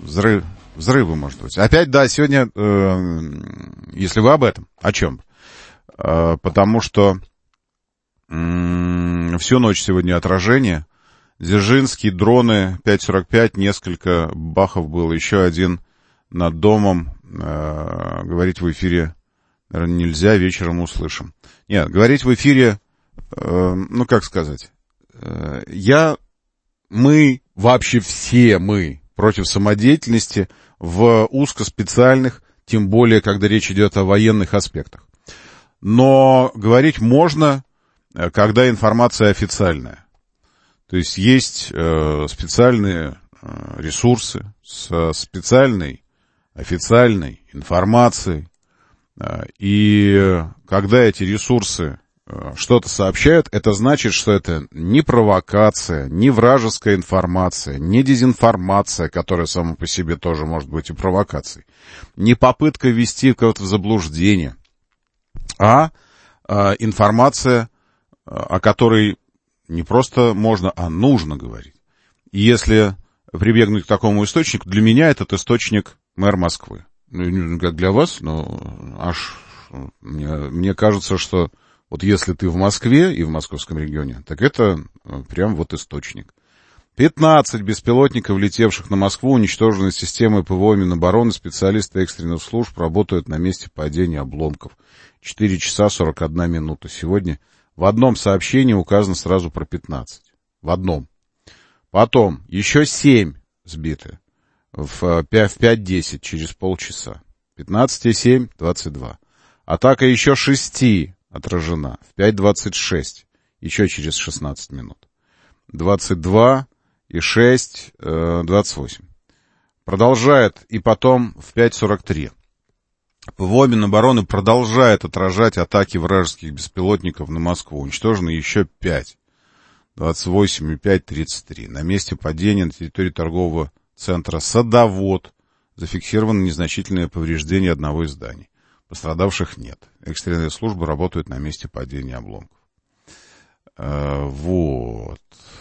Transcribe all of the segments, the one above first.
взрывы, может быть. Опять, да, сегодня, если вы об этом, о чем? Потому что всю ночь сегодня отражение. Дзержинский, дроны, 5.45, несколько бахов было, еще один над домом. Говорить в эфире, наверное, нельзя, вечером услышим. Нет, говорить в эфире, ну, как сказать, мы, вообще все мы против самодеятельности в узкоспециальных, тем более, когда речь идет о военных аспектах. Но говорить можно, когда информация официальная. То есть есть специальные ресурсы с специальной официальной информацией. И когда эти ресурсы что-то сообщают, это значит, что это не провокация, не вражеская информация, не дезинформация, которая сама по себе тоже может быть и провокацией, не попытка ввести кого-то в заблуждение, а информация, о которой не просто можно, а нужно говорить. И если прибегнуть к такому источнику, для меня этот источник мэр Москвы. Ну, как для вас, но мне кажется, что вот если ты в Москве и в московском регионе, так это прям вот источник. 15 беспилотников, летевших на Москву, уничтожены системой ПВО Минобороны, специалисты экстренных служб работают на месте падения обломков. 4 часа 41 минута. Сегодня в одном сообщении указано сразу про 15. В одном. Потом еще 7 сбиты в 5:10 через полчаса. 15 и 7, 22. Атака еще 6 отражена в 5:26, еще через 16 минут. 22 и 6, 28. Продолжает, и потом в 5:43. ПВО Минобороны продолжает отражать атаки вражеских беспилотников на Москву. Уничтожено еще 5. 28 и 5, 33. На месте падения на территории торгового центра «Садовод» зафиксировано незначительное повреждение одного из зданий. Пострадавших нет. Экстренные службы работают на месте падения обломков. Вот.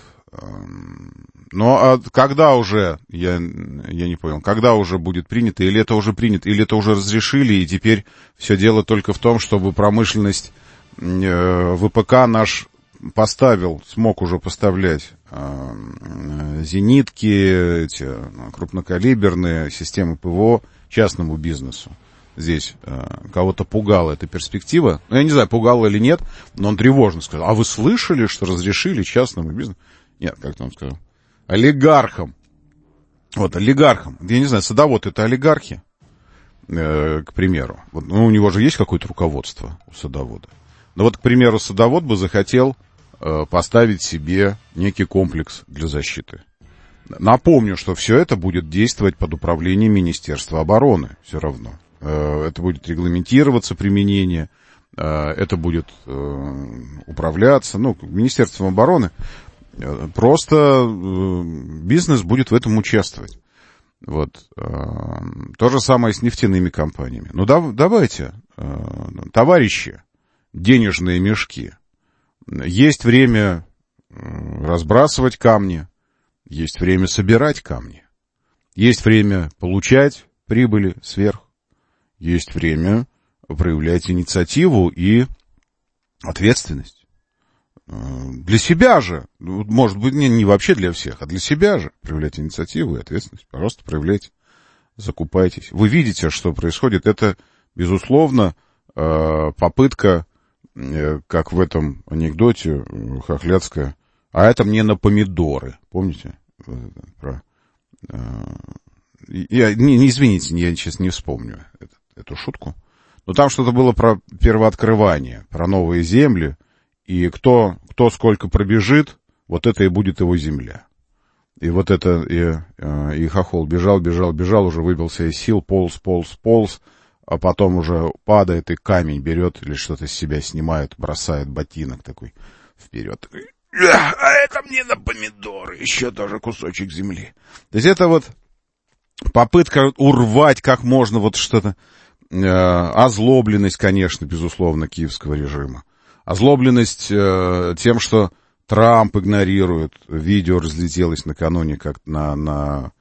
Ну, а когда уже, я не понял, когда уже будет принято, или это уже принято, или это уже разрешили, и теперь все дело только в том, чтобы промышленность ВПК наш смог уже поставлять зенитки, эти крупнокалиберные системы ПВО частному бизнесу. Здесь кого-то пугала эта перспектива. Ну, я не знаю, пугала или нет, но он тревожно сказал. А вы слышали, что разрешили частному бизнесу? Нет, как-то он сказал. Олигархам. Вот, олигархам. Я не знаю, Садовод — это олигархи, к примеру. Вот, ну, у него же есть какое-то руководство у Садовода. Но вот, к примеру, Садовод бы захотел поставить себе некий комплекс для защиты. Напомню, что все это будет действовать под управлением Министерства обороны все равно. Это будет регламентироваться применение, это будет управляться, ну, Министерством обороны. Просто бизнес будет в этом участвовать. Вот. То же самое с нефтяными компаниями. Ну, давайте, товарищи, денежные мешки. Есть время разбрасывать камни, есть время собирать камни, есть время получать прибыли сверху, есть время проявлять инициативу и ответственность. Для себя же, может быть, не вообще для всех, а для себя же проявлять инициативу и ответственность. Пожалуйста, проявляйте, закупайтесь. Вы видите, что происходит. Это, безусловно, попытка, как в этом анекдоте хохлядская, а это мне на помидоры. Помните? Извините, я сейчас не вспомню эту шутку. Но там что-то было про первооткрывание, про новые земли. И кто сколько пробежит, вот это и будет его земля. И вот это, и хохол бежал, уже выбился из сил, полз, а потом уже падает и камень берет или что-то с себя снимает, бросает ботинок такой вперед. А это мне на помидоры, еще тоже кусочек земли. То есть это вот попытка урвать как можно вот что-то, озлобленность, конечно, безусловно, киевского режима. Озлобленность тем, что Трамп игнорирует. Видео разлетелось накануне как на